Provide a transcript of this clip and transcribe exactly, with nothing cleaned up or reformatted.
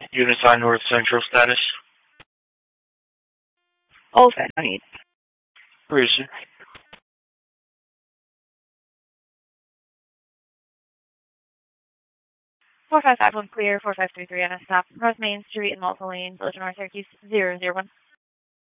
Unison North Central status. All set, I need. Reason. four five five one clear, four five three three on a stop. North Main Street and multiple lanes, Elgin North Syracuse, zero zero one.